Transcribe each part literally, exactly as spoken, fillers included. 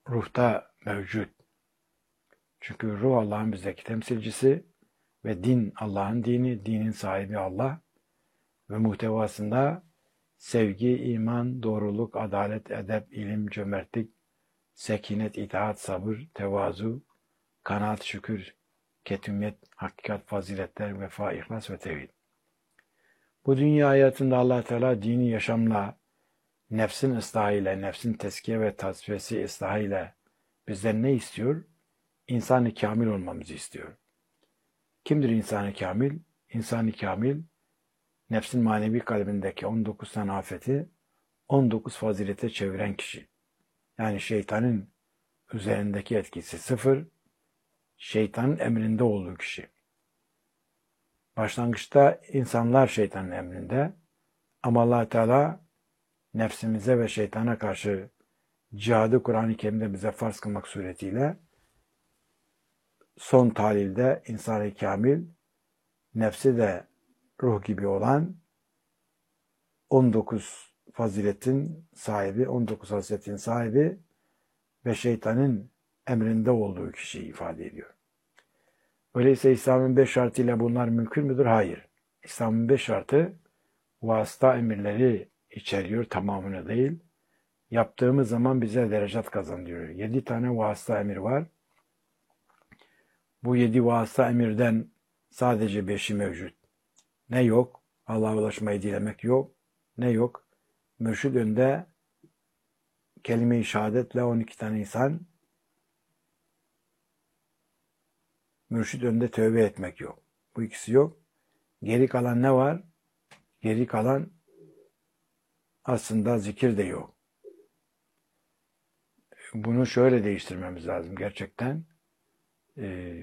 ruhta mevcut. Çünkü ruh Allah'ın bizdeki temsilcisi ve din Allah'ın dini, dinin sahibi Allah ve muhtevasında sevgi, iman, doğruluk, adalet, edep, ilim, cömertlik, sekinet, itaat, sabır, tevazu, kanaat, şükür, ketumiyet, hakikat, faziletler, vefa, ihlas ve tevhid. Bu dünya hayatında Allah Teala dini yaşamla, nefsin ıslahıyla, nefsin teskiye ve tasfiyesi ıslahıyla bizden ne istiyor? İnsan-ı kamil olmamızı istiyor. Kimdir insan-ı kamil? İnsan-ı kamil, nefsin manevi kalbindeki on dokuz tane afeti on dokuz fazilete çeviren kişi. Yani şeytanın üzerindeki etkisi sıfır, şeytanın emrinde olduğu kişi. Başlangıçta insanlar şeytanın emrinde ama Allah Teala nefsimize ve şeytana karşı cihadı Kur'an-ı Kerim'de bize farz kılmak suretiyle son tahlilde insan-ı kamil, nefsi de ruh gibi olan on dokuz faziletin sahibi, on dokuz hasletin sahibi ve şeytanın emrinde olduğu kişiyi ifade ediyor. Öyleyse İslam'ın beş şartıyla bunlar mümkün müdür? Hayır. İslam'ın beş şartı vasıta emirleri içeriyor, tamamını değil. Yaptığımız zaman bize derecat kazandırıyor. Yedi tane vasıta emir var. Bu yedi vasıta emirden sadece beşi mevcut. Ne yok? Allah'a ulaşmayı dilemek yok. Ne yok? Mürşid önünde kelime-i şehadetle on iki tane insan, mürşid önünde tövbe etmek yok. Bu ikisi yok. Geri kalan ne var? Geri kalan aslında zikir de yok. Bunu şöyle değiştirmemiz lazım gerçekten. Ee,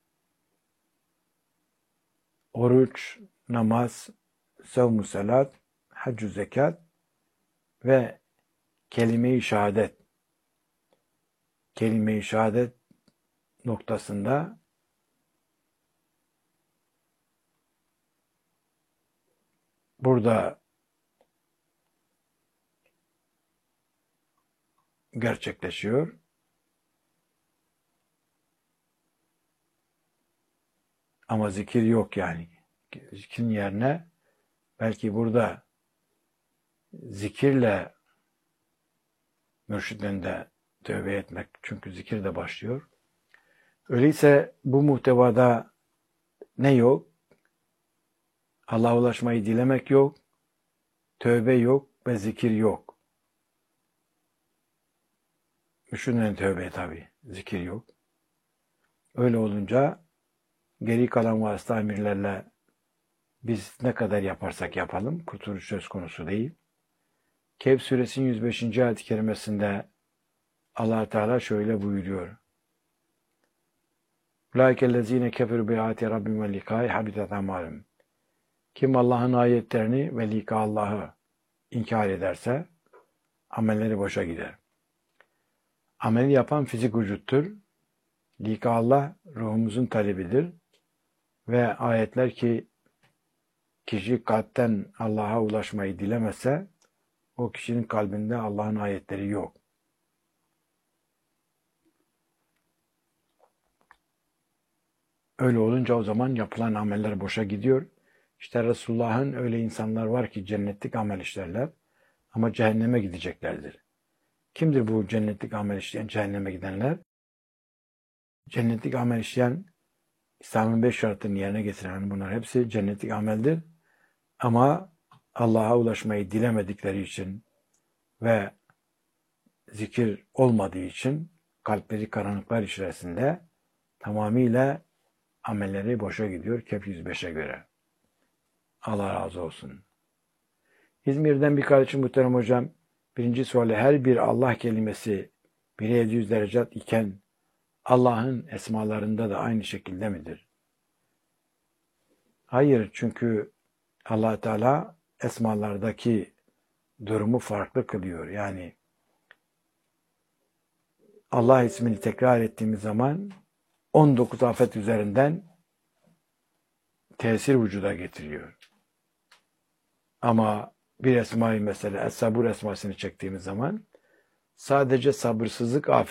oruç, namaz, sevm-u salat, hac-ı zekat ve kelime-i şehadet. Kelime-i şehadet noktasında burada gerçekleşiyor. Ama zikir yok yani. Zikrin yerine belki burada zikirle mürşidin de tövbe etmek. Çünkü zikir de başlıyor. Öyleyse bu muhtevada ne yok? Allah'a ulaşmayı dilemek yok. Tövbe yok ve zikir yok. Mürşidin tövbe tabii. Zikir yok. Öyle olunca geri kalan vasıta emirlerle biz ne kadar yaparsak yapalım kurtuluş söz konusu değil. Kehf suresinin yüz beşinci ayet-i kerimesinde Allah Teala şöyle buyuruyor. Ulaikellezine keferu bi ayati rabbim ve likai habitat amalum. Kim Allah'ın ayetlerini ve lika Allah'ı inkar ederse amelleri boşa gider. Ameli yapan fizik vücuttur. Lika Allah ruhumuzun talebidir. Ve ayetler ki kişi kalpten Allah'a ulaşmayı dilemese o kişinin kalbinde Allah'ın ayetleri yok. Öyle olunca o zaman yapılan ameller boşa gidiyor. İşte Resulullah'ın öyle insanlar var ki cennetlik amel işlerler ama cehenneme gideceklerdir. Kimdir bu cennetlik amel işleyen, cehenneme gidenler? Cennetlik amel işleyen, İslam'ın beş şartını yerine getiren bunlar hepsi cennetlik ameldir. Ama Allah'a ulaşmayı dilemedikleri için ve zikir olmadığı için kalpleri karanlıklar içerisinde tamamıyla amelleri boşa gidiyor Kehf yüz beşe göre. Allah razı olsun. İzmir'den bir kardeşim muhterem hocam, birinci suali her bir Allah kelimesi bir yedi yüz derecat iken Allah'ın esmalarında da aynı şekilde midir? Hayır, çünkü Allah Teala esmalardaki durumu farklı kılıyor. Yani Allah ismini tekrar ettiğimiz zaman on dokuz afet üzerinden tesir vücuda getiriyor. Ama bir esmayı mesela Es-Sabur esmasını çektiğimiz zaman sadece sabırsızlık afeti